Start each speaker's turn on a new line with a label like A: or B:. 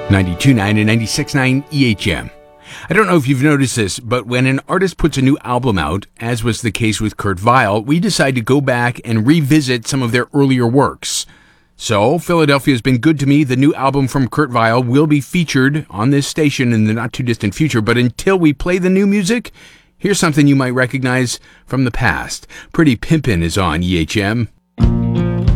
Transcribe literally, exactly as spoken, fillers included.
A: ninety-two point nine and ninety-six point nine E H M. I don't know if you've noticed this, but when an artist puts a new album out, as was the case with Kurt Vile, we decide to go back and revisit some of their earlier works. So, Philadelphia has been good to me. The new album from Kurt Vile will be featured on this station in the not-too-distant future, but until we play the new music, here's something you might recognize from the past. Pretty Pimpin' is on E H M.